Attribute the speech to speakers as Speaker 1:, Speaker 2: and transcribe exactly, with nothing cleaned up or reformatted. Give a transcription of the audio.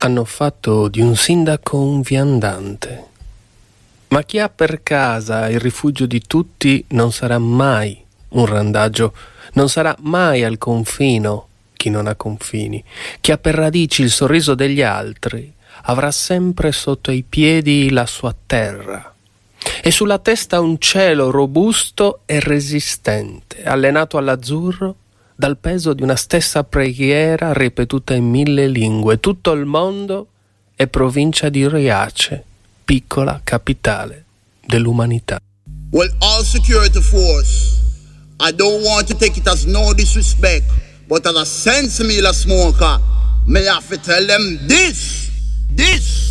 Speaker 1: hanno fatto di un sindaco un viandante. Ma chi ha per casa il rifugio di tutti non sarà mai un randagio, non sarà mai al confino chi non ha confini. Chi ha per radici il sorriso degli altri avrà sempre sotto i piedi la sua terra e sulla testa un cielo robusto e resistente, allenato all'azzurro dal peso di una stessa preghiera ripetuta in mille lingue. Tutto il mondo è provincia di Riace, piccola capitale dell'umanità.
Speaker 2: Well, all security force, I don't want to take it as no disrespect, but as a sense meal a smoker, may I have to tell them this, this.